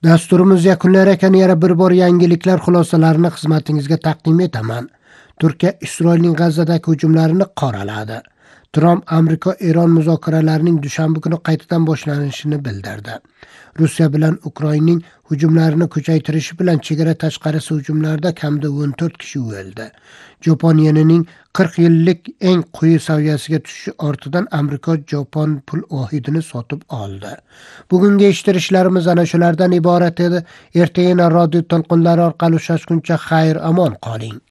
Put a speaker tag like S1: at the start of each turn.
S1: Dasturimiz yakunlar ekan yana bir bor yangiliklar xulosalarini xizmatingizga taqdim etaman. Turkiya Isroilning G'azzadagi hujumlarini qoraladi. Tramp Amerika-Eron muzokaralarining dushanba kuni qaytadan boshlanishini bildirdi. Rossiya bilan Ukrainaning hujumlarini kuchaytirishi bilan chegara tashqarisi hujumlarda kamida 14 kishi o'ldi. Yaponiyaning 40 yillik eng quyi saviyasiga tushishi ortidan Amerika Yapon pul ohidini sotib oldi. Bugungi eshittirishlarimiz ana shulardan iborat edi. Ertaga radio to'lqinlari orqali uchrashguncha xayr amon qoling.